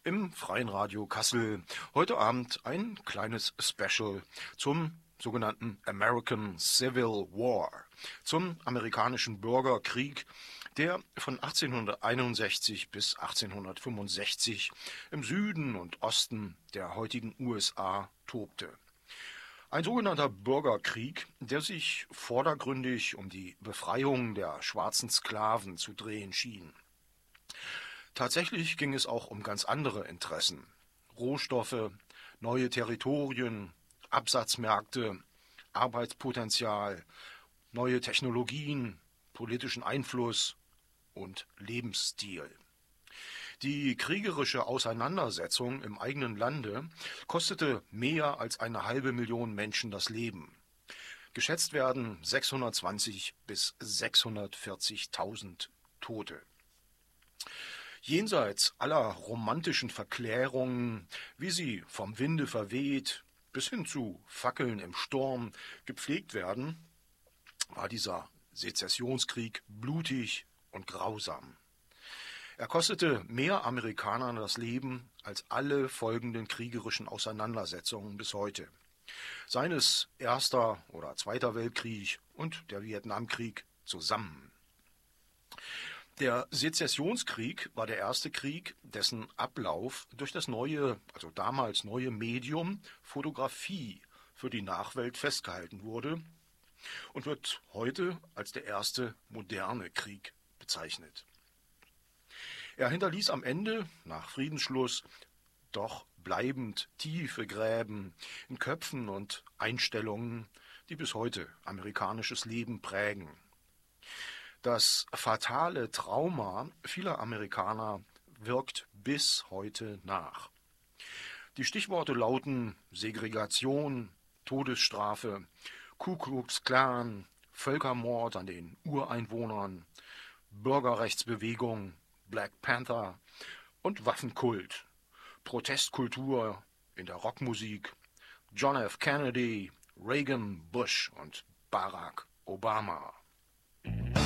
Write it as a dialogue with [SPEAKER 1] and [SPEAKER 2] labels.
[SPEAKER 1] im Freien Radio Kassel. Heute Abend ein kleines Special zum sogenannten American Civil War, zum amerikanischen Bürgerkrieg, der von 1861 bis 1865 im Süden und Osten der heutigen USA tobte. Ein sogenannter Bürgerkrieg, der sich vordergründig um die Befreiung der schwarzen Sklaven zu drehen schien. Tatsächlich ging es auch um ganz andere Interessen: Rohstoffe, neue Territorien, Absatzmärkte, Arbeitspotenzial, neue Technologien, politischen Einfluss und Lebensstil. Die kriegerische Auseinandersetzung im eigenen Lande kostete mehr als 500.000 Menschen das Leben. Geschätzt werden 620.000 bis 640.000 Tote. Jenseits aller romantischen Verklärungen, wie sie vom Winde verweht bis hin zu Fackeln im Sturm gepflegt werden, war dieser Sezessionskrieg blutig und grausam. Er kostete mehr Amerikanern das Leben als alle folgenden kriegerischen Auseinandersetzungen bis heute. Seien es Erster oder Zweiter Weltkrieg und der Vietnamkrieg zusammen. Der Sezessionskrieg war der erste Krieg, dessen Ablauf durch das damals neue Medium Fotografie für die Nachwelt festgehalten wurde und wird heute als der erste moderne Krieg bezeichnet. Er hinterließ am Ende, nach Friedensschluss, doch bleibend tiefe Gräben in Köpfen und Einstellungen, die bis heute amerikanisches Leben prägen. Das fatale Trauma vieler Amerikaner wirkt bis heute nach. Die Stichworte lauten Segregation, Todesstrafe, Ku Klux Klan, Völkermord an den Ureinwohnern, Bürgerrechtsbewegung, Black Panther und Waffenkult, Protestkultur in der Rockmusik, John F. Kennedy, Reagan, Bush und Barack Obama.